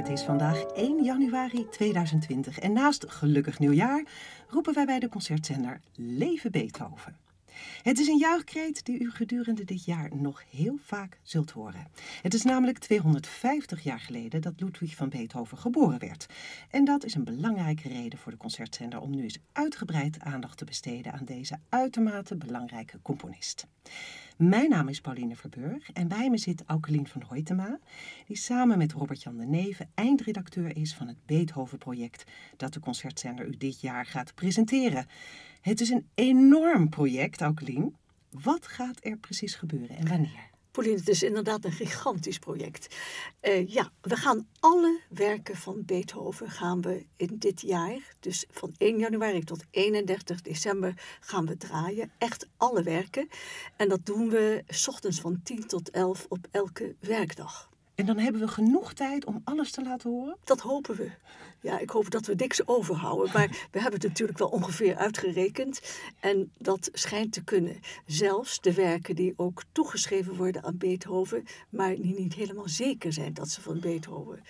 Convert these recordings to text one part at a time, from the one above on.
Het is vandaag 1 januari 2020 en naast Gelukkig Nieuwjaar roepen wij bij de concertzender Leven Beethoven. Het is een juichkreet die u gedurende dit jaar nog heel vaak zult horen. Het is namelijk 250 jaar geleden dat Ludwig van Beethoven geboren werd. En dat is een belangrijke reden voor de concertzender om nu eens uitgebreid aandacht te besteden aan deze uitermate belangrijke componist. Mijn naam is Pauline Verburg en bij me zit Aukelien van Hoytema, die samen met Robert-Jan de Neve eindredacteur is van het Beethoven-project dat de concertzender u dit jaar gaat presenteren. Het is een enorm project, Aukelien. Wat gaat er precies gebeuren en wanneer? Pauline, het is inderdaad een gigantisch project. We gaan alle werken van Beethoven in dit jaar, dus van 1 januari tot 31 december gaan we draaien. Echt alle werken. En dat doen we 's ochtends van 10 tot 11 op elke werkdag. En dan hebben we genoeg tijd om alles te laten horen? Dat hopen we. Ja, ik hoop dat we niks overhouden. Maar we hebben het natuurlijk wel ongeveer uitgerekend. En dat schijnt te kunnen. Zelfs de werken die ook toegeschreven worden aan Beethoven, maar die niet helemaal zeker zijn dat ze van Beethoven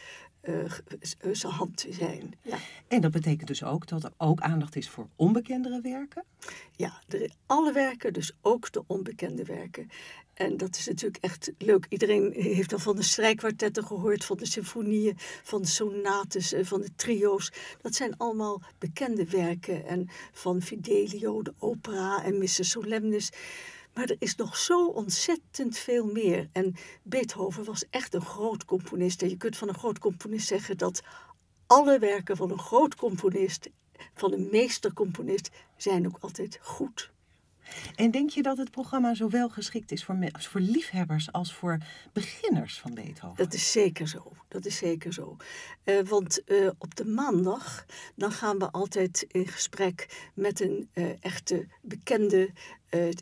zijn hand zijn. Ja. En dat betekent dus ook dat er ook aandacht is voor onbekendere werken? Ja, alle werken, dus ook de onbekende werken. En dat is natuurlijk echt leuk. Iedereen heeft al van de strijkkwartetten gehoord, van de symfonieën, van de sonates, van de trio's. Dat zijn allemaal bekende werken. En van Fidelio, de opera en Missa Solemnis. Maar er is nog zo ontzettend veel meer. En Beethoven was echt een groot componist. En je kunt van een groot componist zeggen dat alle werken van een groot componist, van een meestercomponist, zijn ook altijd goed. En denk je dat het programma zowel geschikt is voor liefhebbers als voor beginners van Beethoven? Dat is zeker zo. Dat is zeker zo. Want op de maandag dan gaan we altijd in gesprek met een echte bekende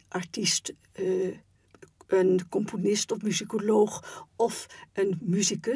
artiest, een componist of muzikoloog of een muzikus.